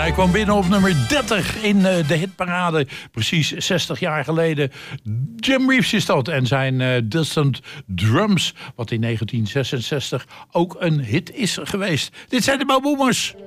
Hij kwam binnen op nummer 30 in de hitparade. Precies 60 jaar geleden. Jim Reeves is dat. En zijn Distant Drums. Wat in 1966 ook een hit is geweest. Dit zijn de Bo Boomers.